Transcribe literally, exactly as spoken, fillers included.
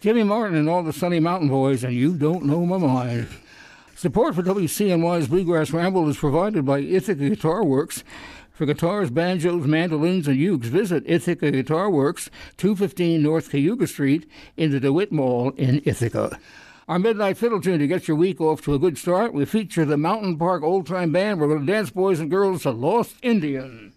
Jimmy Martin and all the Sunny Mountain Boys, and You Don't Know My Mind. Support for W C N Y's Bluegrass Ramble is provided by Ithaca Guitar Works. For guitars, banjos, mandolins, and ukes, visit Ithaca Guitar Works, two fifteen North Cayuga Street, in the DeWitt Mall in Ithaca. Our Midnight Fiddle Tune to get your week off to a good start. We feature the Mountain Park Old Time Band. We're going to dance, boys and girls, to Lost Indian.